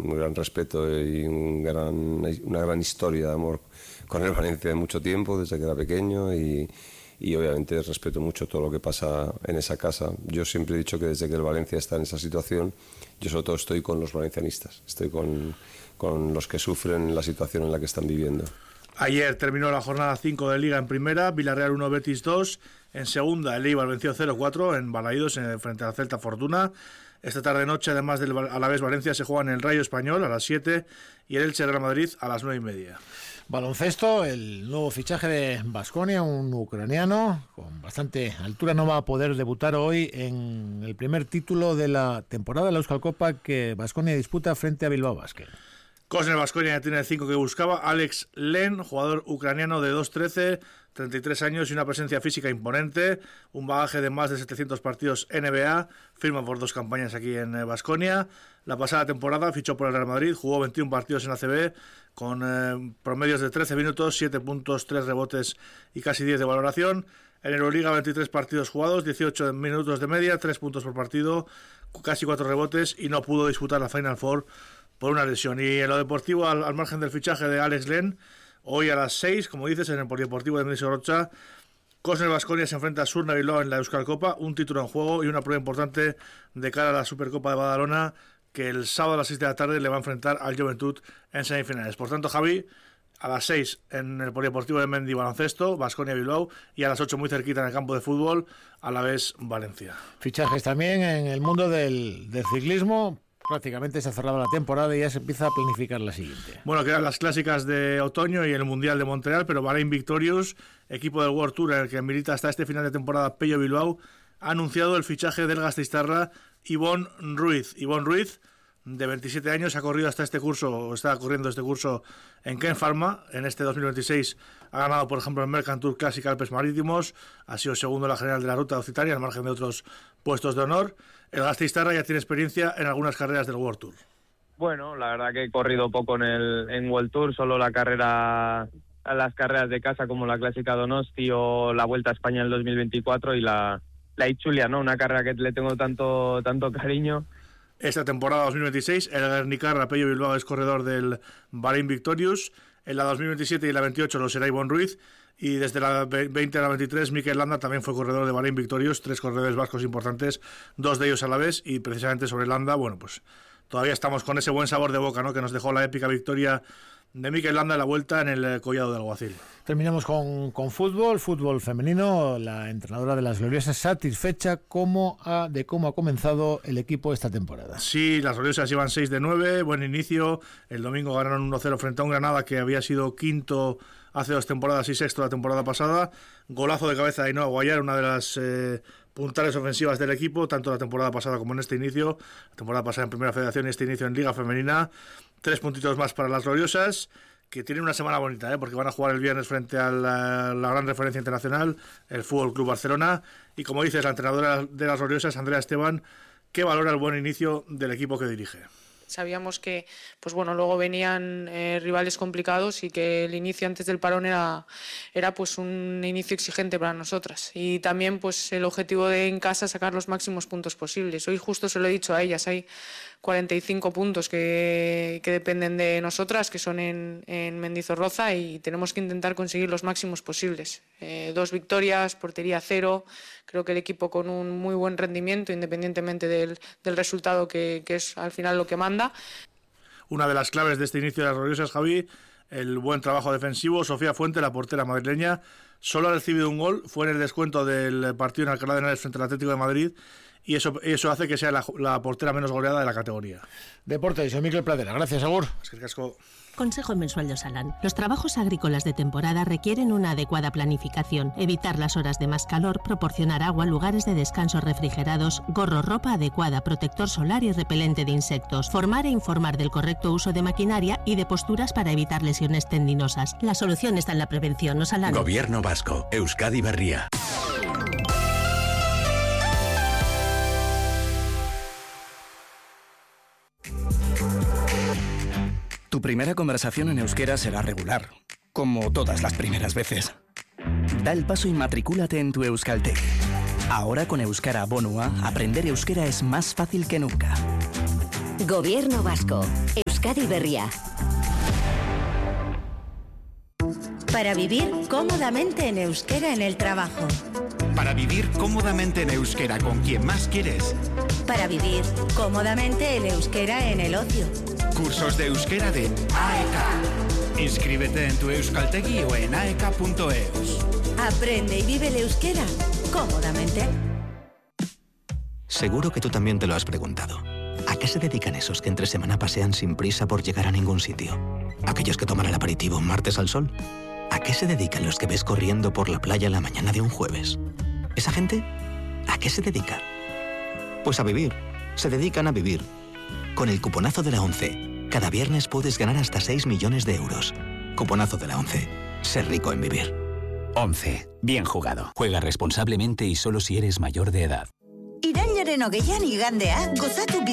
un gran respeto y una gran historia de amor con el Valencia de mucho tiempo, desde que era pequeño, y obviamente respeto mucho todo lo que pasa en esa casa. Yo siempre he dicho que desde que el Valencia está en esa situación, yo sobre todo estoy con los valencianistas, estoy con los que sufren la situación en la que están viviendo. Ayer terminó la jornada 5 de Liga en primera, Villarreal 1, Betis 2. En segunda, el Eibar venció 0-4 en Balaídos frente al Celta Fortuna. Esta tarde-noche, además del Alavés Valencia, se juega en el Rayo Español a las 7 y el Elche Real Madrid a las 9:30. Baloncesto, el nuevo fichaje de Baskonia, un ucraniano con bastante altura, no va a poder debutar hoy en el primer título de la temporada de la Euskal Copa que Baskonia disputa frente a Bilbao Basket. Cosner Baskonia ya tiene el 5 que buscaba. Alex Len, jugador ucraniano de 2'13", 33 años y una presencia física imponente, un bagaje de más de 700 partidos NBA, firma por 2 campañas aquí en Baskonia. La pasada temporada fichó por el Real Madrid, jugó 21 partidos en ACB con promedios de 13 minutos, 7 puntos, 3 rebotes y casi 10 de valoración. En Euroliga 23 partidos jugados, 18 minutos de media, 3 puntos por partido, casi 4 rebotes y no pudo disputar la Final Four por una lesión. Y en lo deportivo, al margen del fichaje de Alex Len, hoy a las 6, como dices, en el Polideportivo de Mendizorrocha, Cosner Baskonia se enfrenta a Surna Bilbao en la Euskal Copa, un título en juego y una prueba importante de cara a la Supercopa de Badalona, que el sábado a las 6 de la tarde le va a enfrentar al Juventud en semifinales. Por tanto, Javi, a las 6 en el Polideportivo de Mendi baloncesto, Baskonia Bilbao, y a las 8 muy cerquita en el campo de fútbol, Alavés Valencia. Fichajes también en el mundo del ciclismo. Prácticamente se ha cerrado la temporada y ya se empieza a planificar la siguiente. Bueno, quedan las clásicas de otoño y el Mundial de Montreal, pero Bahrain Victorious, equipo del World Tour en el que milita hasta este final de temporada Pello Bilbao, ha anunciado el fichaje del gasteiztarra Ivonne Ruiz. Ivonne Ruiz, de 27 años, ha corrido hasta este curso, está corriendo este curso en Ken Pharma. En este 2026 ha ganado, por ejemplo, el Mercantour Classic Alpes Marítimos, ha sido segundo en la general de la ruta Occitania, al margen de otros puestos de honor. El gasteiztarra ya tiene experiencia en algunas carreras del World Tour. Bueno, la verdad que he corrido poco en World Tour, solo las carreras de casa como la Clásica Donosti o la Vuelta a España en el 2024 y la Itzulia, ¿no? Una carrera que le tengo tanto cariño. Esta temporada 2026, el Guernicarra Pello Bilbao es corredor del Bahrain Victorious. En la 2027 y la 28 lo será Ivonne Ruiz. Y desde la 20 a la 23, Mikel Landa también fue corredor de Bahrain Victorious. 3 corredores vascos importantes, 2 de ellos a la vez. Y precisamente sobre Landa, bueno, pues todavía estamos con ese buen sabor de boca, ¿no?, que nos dejó la épica victoria de Mikel Landa en la vuelta en el Collado de Alguacil. Terminamos con fútbol femenino. La entrenadora de las Gloriosas satisfecha de cómo ha comenzado el equipo esta temporada. Sí, las Gloriosas llevan 6 de 9, buen inicio. El domingo ganaron 1-0 frente a un Granada que había sido quinto hace 2 temporadas y sexto la temporada pasada. Golazo de cabeza de Ainhoa Guayar, una de las puntales ofensivas del equipo, tanto la temporada pasada como en este inicio. La temporada pasada en Primera Federación y este inicio en Liga Femenina. 3 puntitos más para las Gloriosas, que tienen una semana bonita, porque van a jugar el viernes frente a la gran referencia internacional, el Fútbol Club Barcelona. Y como dices, la entrenadora de las Gloriosas, Andrea Esteban, que valora el buen inicio del equipo que dirige. Sabíamos que, pues bueno, luego venían rivales complicados y que el inicio antes del parón era pues un inicio exigente para nosotras. Y también pues el objetivo de en casa sacar los máximos puntos posibles. Hoy justo se lo he dicho a ellas, hay 45 puntos que dependen de nosotras, que son en Mendizorroza, y tenemos que intentar conseguir los máximos posibles. 2 victorias, portería 0, creo que el equipo con un muy buen rendimiento, independientemente del resultado, que es al final lo que manda. Una de las claves de este inicio de las Gloriosas, Javi, el buen trabajo defensivo. Sofía Fuente, la portera madrileña, solo ha recibido un gol, fue en el descuento del partido en Alcalá de Henares frente al Atlético de Madrid, y eso hace que sea la portera menos goleada de la categoría. Deporte, soy Mikel Pradera. Gracias, Agur. Es que casco. Consejo mensual de Osalan. Los trabajos agrícolas de temporada requieren una adecuada planificación, evitar las horas de más calor, proporcionar agua, lugares de descanso refrigerados, gorro, ropa adecuada, protector solar y repelente de insectos, formar e informar del correcto uso de maquinaria y de posturas para evitar lesiones tendinosas. La solución está en la prevención. Osalan. Gobierno vasco. Euskadi Berria. Tu primera conversación en euskera será regular, como todas las primeras veces. Da el paso y matricúlate en tu Euskalteg. Ahora con Euskara Bonua, aprender euskera es más fácil que nunca. Gobierno vasco. Euskadi Berria. Para vivir cómodamente en euskera en el trabajo. Para vivir cómodamente en euskera con quien más quieres. Para vivir cómodamente en euskera en el ocio. Cursos de euskera de AEK. Inscríbete en tu Euskaltegi o en aek.eus. Aprende y vive el euskera cómodamente. Seguro que tú también te lo has preguntado. ¿A qué se dedican esos que entre semana pasean sin prisa por llegar a ningún sitio? ¿Aquellos que toman el aperitivo un martes al sol? ¿A qué se dedican los que ves corriendo por la playa la mañana de un jueves? ¿Esa gente? ¿A qué se dedica? Pues a vivir. Se dedican a vivir. Con el cuponazo de la ONCE, cada viernes puedes ganar hasta 6 millones de euros. Cuponazo de la ONCE. Ser rico en vivir. 11. Bien jugado. Juega responsablemente y solo si eres mayor de edad. Irailaren 20 igandean, gozatu